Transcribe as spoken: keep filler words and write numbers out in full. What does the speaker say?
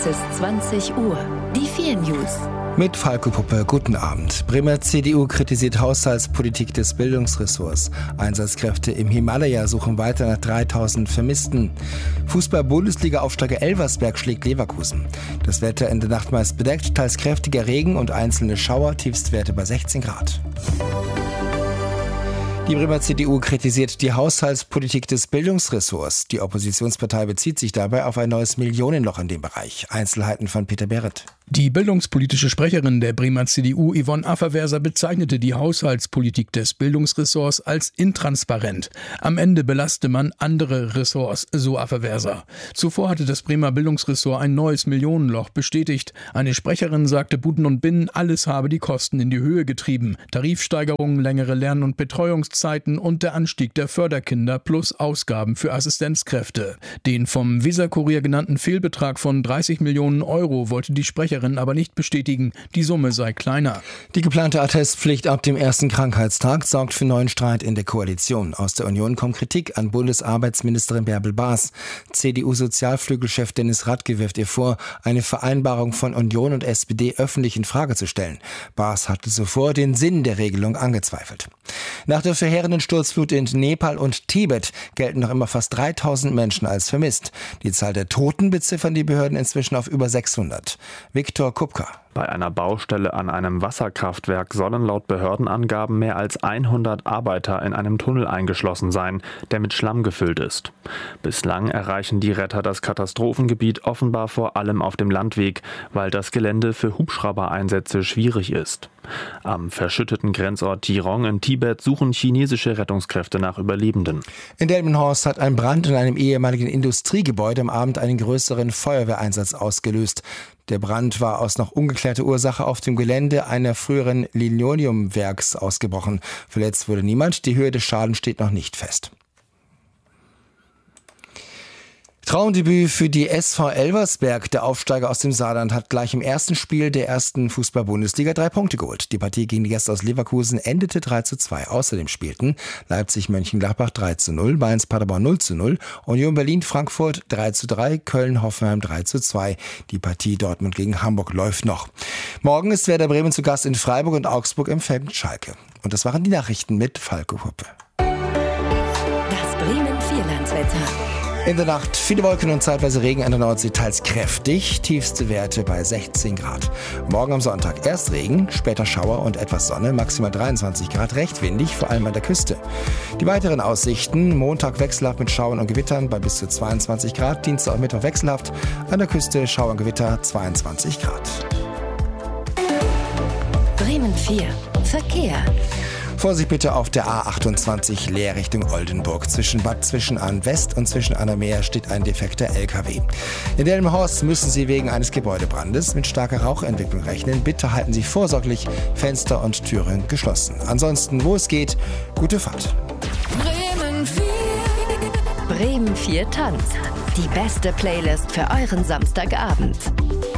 Es ist zwanzig Uhr. Die vier News. Mit Falco Puppe, guten Abend. Bremer C D U kritisiert Haushaltspolitik des Bildungsressorts. Einsatzkräfte im Himalaya suchen weiter nach dreitausend Vermissten. Fußball-Bundesliga-Aufsteiger Elversberg schlägt Leverkusen. Das Wetter in der Nacht meist bedeckt, teils kräftiger Regen und einzelne Schauer, Tiefstwerte bei sechzehn Grad. Die Bremer C D U kritisiert die Haushaltspolitik des Bildungsressorts. Die Oppositionspartei bezieht sich dabei auf ein neues Millionenloch in dem Bereich. Einzelheiten von Peter Berret. Die bildungspolitische Sprecherin der Bremer C D U, Yvonne Afferwerser, bezeichnete die Haushaltspolitik des Bildungsressorts als intransparent. Am Ende belaste man andere Ressorts, so Afferwerser. Zuvor hatte das Bremer Bildungsressort ein neues Millionenloch bestätigt. Eine Sprecherin sagte, Buden und Binnen, alles habe die Kosten in die Höhe getrieben. Tarifsteigerungen, längere Lern- und Betreuungszeiten und der Anstieg der Förderkinder plus Ausgaben für Assistenzkräfte. Den vom Weser-Kurier genannten Fehlbetrag von dreißig Millionen Euro wollte die Sprecherin aber nicht bestätigen, die Summe sei kleiner. Die geplante Attestpflicht ab dem ersten Krankheitstag sorgt für neuen Streit in der Koalition. Aus der Union kommt Kritik an Bundesarbeitsministerin Bärbel Baas. C D U-Sozialflügelchef Dennis Radke wirft ihr vor, eine Vereinbarung von Union und S P D öffentlich in Frage zu stellen. Baas hatte zuvor den Sinn der Regelung angezweifelt. Nach der verheerenden Sturzflut in Nepal und Tibet gelten noch immer fast dreitausend Menschen als vermisst. Die Zahl der Toten beziffern die Behörden inzwischen auf über sechshundert. Viktor Kupka. Bei einer Baustelle an einem Wasserkraftwerk sollen laut Behördenangaben mehr als hundert Arbeiter in einem Tunnel eingeschlossen sein, der mit Schlamm gefüllt ist. Bislang erreichen die Retter das Katastrophengebiet offenbar vor allem auf dem Landweg, weil das Gelände für Hubschraubereinsätze schwierig ist. Am verschütteten Grenzort Tirong in Tibet suchen chinesische Rettungskräfte nach Überlebenden. In Delmenhorst hat ein Brand in einem ehemaligen Industriegebäude am Abend einen größeren Feuerwehreinsatz ausgelöst. Der Brand war aus noch ungeklärter Ursache auf dem Gelände einer früheren Linoleumwerks ausgebrochen. Verletzt wurde niemand, die Höhe des Schadens steht noch nicht fest. Traumdebüt für die S V Elversberg. Der Aufsteiger aus dem Saarland hat gleich im ersten Spiel der ersten Fußball-Bundesliga drei Punkte geholt. Die Partie gegen die Gäste aus Leverkusen endete drei zu zwei. Außerdem spielten Leipzig-Mönchengladbach drei zu null, Mainz-Paderborn null zu null, Union Berlin-Frankfurt drei zu drei, Köln-Hoffenheim drei zu zwei. Die Partie Dortmund gegen Hamburg läuft noch. Morgen ist Werder Bremen zu Gast in Freiburg und Augsburg empfängt Schalke. Und das waren die Nachrichten mit Falco Puppe. Das Bremen-Vierlandswetter. In der Nacht viele Wolken und zeitweise Regen an der Nordsee, teils kräftig, tiefste Werte bei sechzehn Grad. Morgen am Sonntag erst Regen, später Schauer und etwas Sonne, maximal dreiundzwanzig Grad, recht windig, vor allem an der Küste. Die weiteren Aussichten: Montag wechselhaft mit Schauern und Gewittern bei bis zu zweiundzwanzig Grad, Dienstag und Mittwoch wechselhaft, an der Küste Schauer und Gewitter zweiundzwanzig Grad. Bremen vier. Verkehr. Vorsicht bitte auf der A achtundzwanzig Leer Richtung Oldenburg. Zwischen Bad Zwischenahn West und Zwischenahn am Meer steht ein defekter L K W. In Delmenhorst müssen Sie wegen eines Gebäudebrandes mit starker Rauchentwicklung rechnen. Bitte halten Sie vorsorglich Fenster und Türen geschlossen. Ansonsten, wo es geht, gute Fahrt. Bremen vier. Bremen vier tanzt. Die beste Playlist für euren Samstagabend.